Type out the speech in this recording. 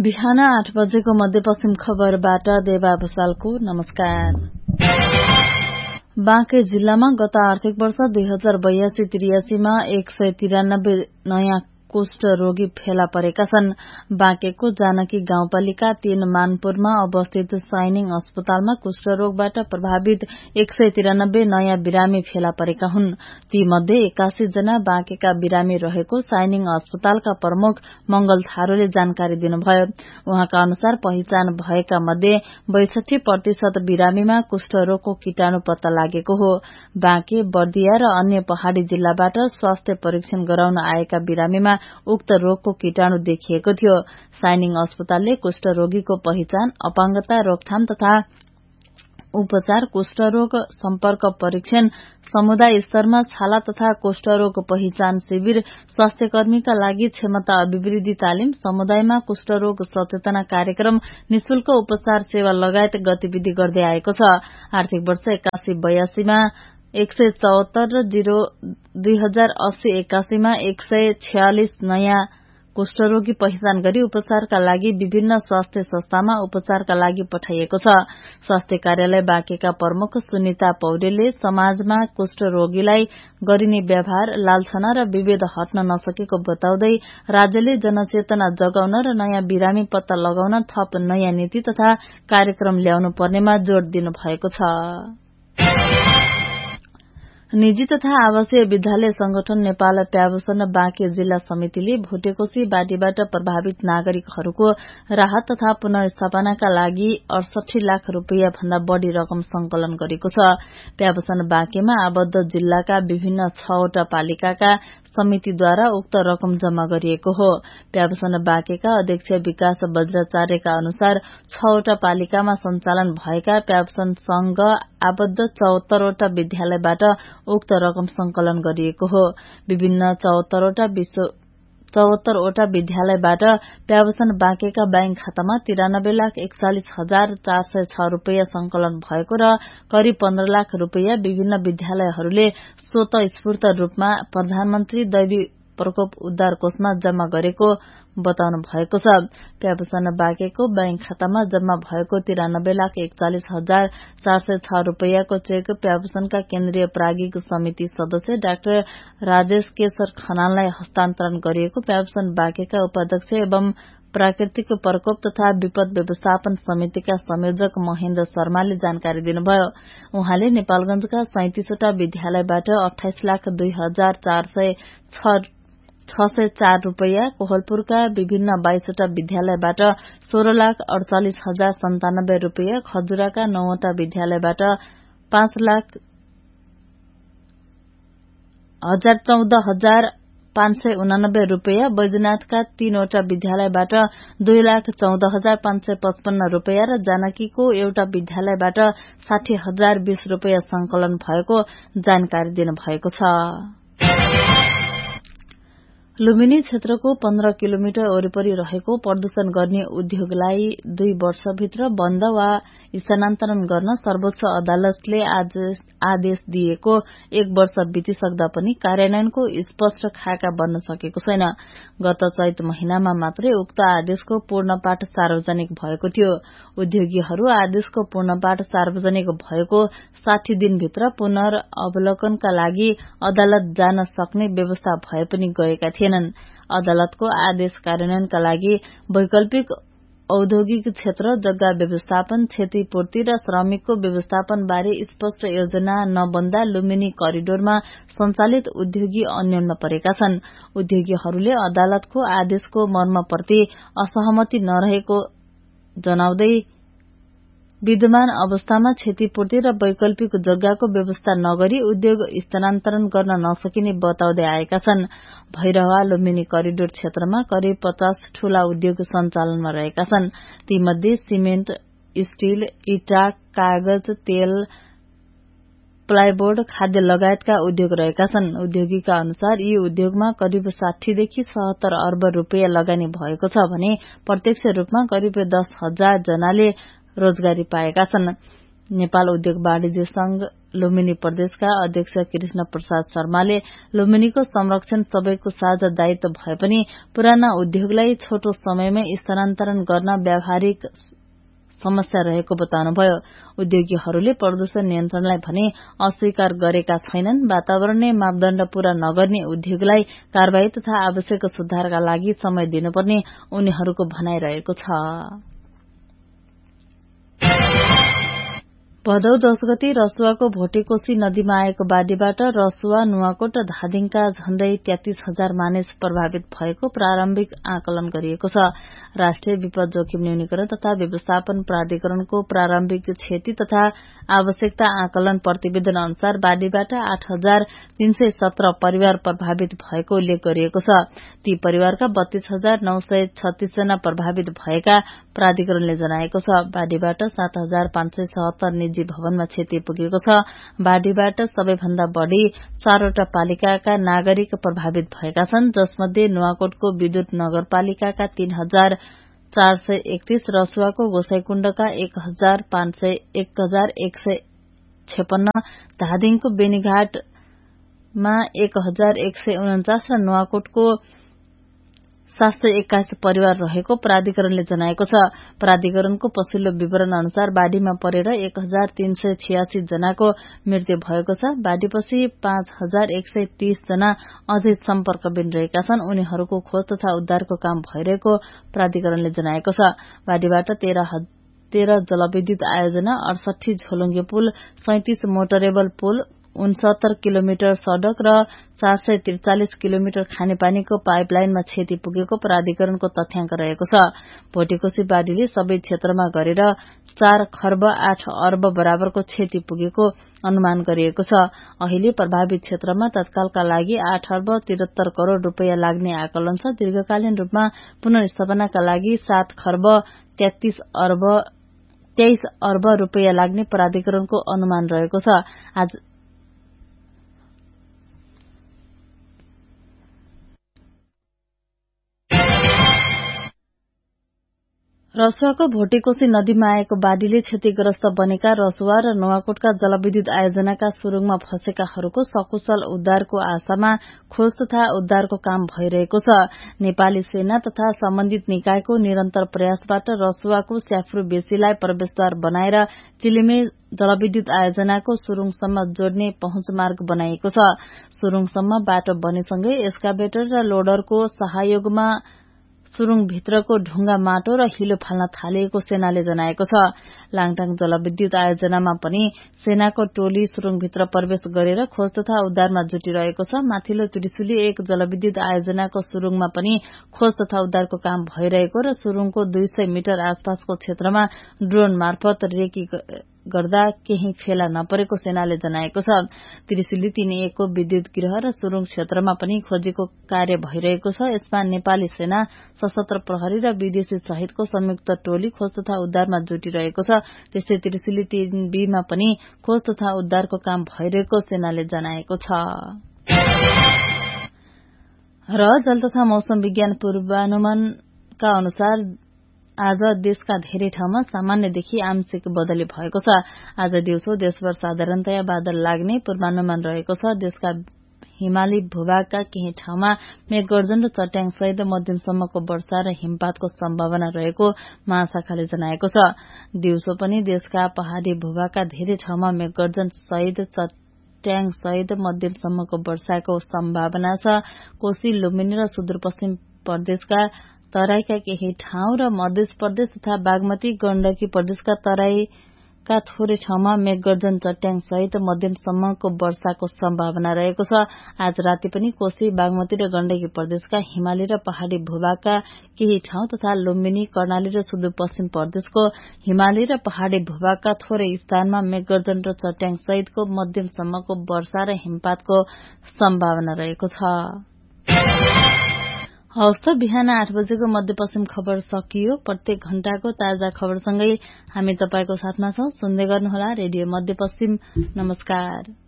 बिहान 8 बजेको मध्यपश्चिम खबरबाट देवा भुसालको नमस्कार। बाँके जिल्लामा गत आर्थिक वर्ष 2082-83 मा 193 नयाँ कुष्ठ रोगी फेला परेका छन्। बाँकेको जानकी गाउँपालिका 3 मानपुरमा अवस्थित साइनिङ अस्पतालमा कुष्ठ रोगबाट प्रभावित 193 नयाँ बिरामी फेला परेका हुन्। ती मध्ये 81 जना बाँकेका बिरामी रहेको साइनिङ अस्पतालका प्रमुख मंगल थारूले जानकारी दिनुभयो। उहाँका अनुसार पहिचान भएका मध्ये 62% बिरामीमा कुष्ठ रोगको कीटाणु पत्ता लागेको हो। बाँके, बर्दिया र अन्य पहाड़ी जिल्लाबाट स्वास्थ्य परीक्षण गराउन आएका बिरामीमा उक्त रोगको कीटाणु देखिएको थियो। साइनिङ अस्पतालले कुष्ठ रोगीको पहिचान, अपाङ्गता रोकथाम तथा उपचार, कुष्ठरोग सम्पर्क परीक्षण, समुदाय स्तरमा छाला तथा कुष्ठरोग पहिचान शिविर, स्वास्थ्यकर्मीका लागि क्षमता अभिवृद्धि तालिम, समुदायमा कुष्ठरोग सचेतना कार्यक्रम, निशुल्क उपचार सेवा लगायत गतिविधि गर्दै आएको छ। आर्थिक वर्ष 81-82 मा 174 र 2080-81 मा 146 नयाँ कुष्ठरोगी पहिचान गरी उपचारका लागि विभिन्न स्वास्थ्य संस्थामा उपचारका लागि पठाइएको छ। स्वास्थ्य कार्यालय बाँकेका प्रमुख सुनिता पौडेलले समाजमा कुष्ठ रोगीलाई गरिने व्यवहार, लालछना र विभेद हट्न नसकेको बताउँदै राज्यले जनचेतना जगाउन र नयाँ बिरामी पत्ता लगाउन थप नयाँ नीति तथा कार्यक्रम ल्याउनु पर्नेमा जोड़ दिनु भएको छ। निजी तथा आवासीय विद्यालय संगठन नेपाल प्यावसन बाँके जिल्ला समितिले भोटेकोशी बाढ़ीबाट प्रभावित नागरिकहरूको राहत तथा पुनर्स्थापनाका लागि 68 लाख रूपियाँ भन्दा बढ़ी रकम संकलन गरेको छ। प्यावसन बाँकेमा आबद्ध जिल्लाका विभिन्न 6वटा पालिकाका समितिद्वारा उक्त रकम जम्मा गरिएको हो। प्यावसन बाँकेका अध्यक्ष विकास वज्राचार्यका अनुसार 6वटा पालिकामा सञ्चालन भएका प्यावसन संघ आबद्ध 74वटा विद्यालयबाट उक्त रकम संकलन गरिएको हो। विभिन्न 74वटा विद्यालयबाट प्यावसन बाँकेका बैंक खातामा 93,41,406 रूपियाँ संकलन भएको र करिब 15 लाख रूपियाँ विभिन्न विद्यालयहरूले स्वतस्फूर्त रूपमा प्रधानमन्त्री दैवी प्रकोप उद्धार कोषमा जम्मा गरेको बताउनु भएको छ। प्यावसन बाँकेको बैंक खातामा जम्मा भएको 93,41,406 रूपियाँको चेक प्यावसनका केन्द्रीय प्राज्ञिक समिति सदस्य डाक्टर राजेश केशर खनाललाई हस्तान्तरण गरिएको प्यावसन बाँकेका उपाध्यक्ष एवं प्राकृतिक प्रकोप तथा विपद व्यवस्थापन समितिका संयोजक महेन्द्र शर्माले जानकारी दिनुभयो। उहाँले नेपालगंजका 37वटा विद्यालयबाट 28,02,406 रूपियाँ, कोहलपुरका विभिन्न 22वटा विद्यालयबाट 16,48,097 रूपियाँ, खजुराका 9वटा विद्यालयबाट 5,14,589 रूपियाँ, बैजनाथका 3वटा विद्यालयबाट 2,14,555 रूपियाँ र जानकीको एउटा विद्यालयबाट 60,020 रूपियाँ संकलन भएको जानकारी दिनुभएको छ। लुम्बिनी क्षेत्रको 15 किलोमिटर वरिपरि रहेको प्रदूषण गर्ने उद्योगलाई 2 वर्षभित्र बन्द वा स्थानान्तरण गर्न सर्वोच्च अदालतले आदेश दिएको 1 वर्ष बितिसक्दा पनि कार्यान्वयनको स्पष्ट खाका बन्न सकेको छैन। गत चैत महिनामा मात्रै उक्त आदेशको पूर्णपाठ सार्वजनिक भएको थियो। उद्योगीहरू आदेशको पूर्णपाठ सार्वजनिक भएको 60 दिनभित्र पुनर्अवलोकनका लागि अदालत जान सक्ने व्यवस्था भए पनि गएका थिएनन्। अदालतको आदेश कार्यान्वयनका लागि वैकल्पिक औद्योगिक क्षेत्र, जग्गा व्यवस्थापन, क्षतिपूर्ति र श्रमिकको व्यवस्थापन बारे स्पष्ट योजना नबन्दा लुम्बिनी करिडोरमा सञ्चालित उद्योगी अन्योलमा परेका छन्। उद्योगीहरूले अदालतको आदेशको मर्मप्रति असहमति नरहेको जनाउँदै विद्यमान अवस्थामा क्षतिपूर्ति र वैकल्पिक जग्गाको व्यवस्था नगरी उद्योग स्थानान्तरण गर्न नसकिने बताउँदै आएका छन्। भैरवा लुम्बिनी करिडोर क्षेत्रमा करिब 50 ठूला उद्योग सञ्चालनमा रहेका छन्। तीमध्ये सिमेन्ट, स्टील, इटा, कागज, तेल, प्लाइबोर्ड, खाद्य लगायतका उद्योग रहेका छन्। उद्योगीका अनुसार यी उद्योगमा करिब 60 देखि 70 अर्ब रूपियाँ लगानी भएको छ भने प्रत्यक्ष रूपमा करिब 10,000 जनाले रोजगारी पाएका छन्। नेपाल उद्योग वाणिज्य संघ लुम्बिनी प्रदेशका अध्यक्ष कृष्ण प्रसाद शर्माले लुम्बिनीको संरक्षण सबैको साझा दायित्व भए पनि पुराना उद्योगलाई छोटो समयमै स्थानान्तरण गर्न व्यावहारिक समस्या रहेको बताउनुभयो। उद्योगीहरूले प्रदूषण नियन्त्रणलाई भने अस्वीकार गरेका छैनन्। वातावरणीय मापदण्ड पूरा नगर्ने उद्योगलाई कारबाही तथा आवश्यक सुधारका लागि समय दिनुपर्ने उनीहरूको भनाइरहेको छ। भदौ 10 गते रसुवाको भोटेकोशी नदीमा आएको बाढ़ीबाट रसुवा, नुवाकोट र धादिङका झण्डै 33,000 मानिस प्रभावित भएको प्रारम्भिक आकलन गरिएको छ। राष्ट्रिय विपद जोखिम न्यूनीकरण तथा व्यवस्थापन प्राधिकरणको प्रारम्भिक क्षति तथा आवश्यकता आकलन प्रतिवेदन अनुसार बाढ़ीबाट 8,317 परिवार प्रभावित भएको उल्लेख गरिएको छ। ती परिवारका 32,936 जना प्रभावित भएका प्राधिकरणले जनाएको छ। बाढ़ीबाट 7,577 निजी भवनमा क्षति पुगेको छ। बाढ़ीबाट सबैभन्दा बढ़ी 4वटा पालिकाका नागरिक प्रभावित भएका छन्, जसमध्ये नुवाकोटको विद्युत नगरपालिकाका 3,431, रसुवाको गोसाईकुण्डका 1,156, धादिङको बेनीघाटमा 1,149 र नुवाकोटको 721 परिवार रहेको प्राधिकरणले जनाएको छ। प्राधिकरणको पछिल्लो विवरण अनुसार बाढ़ीमा परेर 1,386 जनाको मृत्यु भएको छ। बाढ़ीपछि 5,130 जना अझै सम्पर्कविहीन रहेका छन्। उनीहरूको खोज तथा उद्धारको काम भइरहेको प्राधिकरणले जनाएको छ। बाढ़ीबाट 13 जलविद्युत आयोजना, 68 झोलुङ्गे पुल, 37 मोटरेबल पुल, 69 किलोमिटर सड़क र 443 किलोमिटर खानेपानीको पाइपलाइनमा क्षति पुगेको प्राधिकरणको तथ्याङ्क रहेको छ। भोटेकोशी बाढ़ीले सबै क्षेत्रमा गरेर 4 खर्ब 8 अर्ब बराबरको क्षति पुगेको अनुमान गरिएको छ। अहिले प्रभावित क्षेत्रमा तत्कालका लागि 8 अर्ब 73 करोड़ रूपैयाँ लाग्ने आकलन छ। दीर्घकालीन रूपमा पुनर्स्थापनाका लागि 7 खर्ब 23 अर्ब रूपैयाँ लाग्ने प्राधिकरणको अनुमान रहेको छ। रसुवाको भोटेकोशी नदीमा आएको बाढ़ीले क्षतिग्रस्त बनेका रसुवा र नुवाकोटका जलविद्युत आयोजनाका सुरुङमा फँसेकाहरूको सकुशल उद्धारको आशामा खोज तथा उद्धारको काम भइरहेको छ। नेपाली सेना तथा सम्बन्धित निकायको निरन्तर प्रयासबाट रसुवाको स्याफ्रू बेसीलाई प्रवेशद्वार बनाएर चिलिमे जलविद्युत आयोजनाको सुरुङसम्म जोड्ने पहुँचमार्ग बनाइएको छ। सुरुङसम्म बाटो बनेसँगै एस्काभेटर र लोडरको सहयोगमा सुरुङभित्रको ढुङ्गा, माटो र हिलो फाल्न थालिएको सेनाले जनाएको छ। लाङटाङ जलविद्युत आयोजनामा पनि सेनाको टोली सुरुङभित्र प्रवेश गरेर खोज तथा उद्धारमा जुटिरहेको छ। माथिल्लो त्रिशुली 1 जलविद्युत आयोजनाको सुरुङमा पनि खोज तथा उद्धारको काम भइरहेको र सुरुङको 200 मिटर आसपासको क्षेत्रमा ड्रोन मार्फत रेकी गर्दा केही फेला नपरेको सेनाले जनाएको छ। त्रिशुली 3-1 को विद्युत गृह र सुरुङ क्षेत्रमा पनि खोजीको कार्य भइरहेको छ। यसमा नेपाली सेना, सशस्त्र प्रहरी र विदेशी सहितको संयुक्त टोली खोज तथा उद्धारमा जुटिरहेको छ। त्यस्तै त्रिशुली 3B मा पनि खोज तथा उद्धारको काम भइरहेको सेनाले जनाएको छ। र जल तथा मौसम विज्ञान पूर्वानुमानका अनुसार आज देशका धेरै ठाउँमा सामान्यदेखि आंशिक बदली भएको छ। आज दिउँसो देशभर साधारणतया बादल लाग्ने पूर्वानुमान रहेको छ। देशका हिमाली भूभागका केही ठाउँमा मेघगर्जन र चट्याङ सहित मध्यमसम्मको वर्षा र हिमपातको सम्भावना रहेको महाशाखाले जनाएको छ। दिउँसो पनि देशका पहाड़ी भूभागका धेरै ठाउँमा मेघगर्जन सहित चट्याङ सहित मध्यमसम्मको वर्षाको सम्भावना छ। कोशी, लुम्बिनी र सुदूरपश्चिम प्रदेशका तराईका केही ठाउँ र मध्य प्रदेश तथा बागमती गण्डकी प्रदेशका तराईका थोरै ठाउँमा मेघगर्जन, चट्याङ सहित मध्यमसम्मको वर्षाको सम्भावना रहेको छ। आज राति पनि कोशी, बागमती र गण्डकी प्रदेशका हिमाली र पहाड़ी भूभागका केही ठाउँ तथा लुम्बिनी, कर्णाली र सुदूरपश्चिम प्रदेशको हिमाली र पहाड़ी भूभागका थोरै स्थानमा मेघगर्जन र चट्याङ सहितको मध्यमसम्मको वर्षा र हिमपातको सम्भावना रहेको छ। हवस् त, बिहान 8 बजेको मध्यपश्चिम खबर सकियो। प्रत्येक घण्टाको ताजा खबरसँगै हामी तपाईको साथमा छौं। सुन्दै गर्नुहोला रेडियो मध्यपश्चिम। नमस्कार।